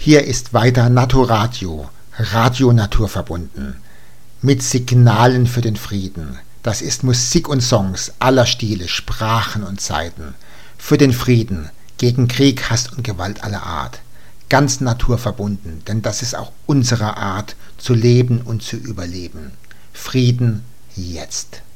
Hier ist weiter Naturadio, Radio naturverbunden, mit Signalen für den Frieden. Das ist Musik und Songs aller Stile, Sprachen und Zeiten. Für den Frieden, gegen Krieg, Hass und Gewalt aller Art. Ganz naturverbunden, denn das ist auch unsere Art, zu leben und zu überleben. Frieden jetzt.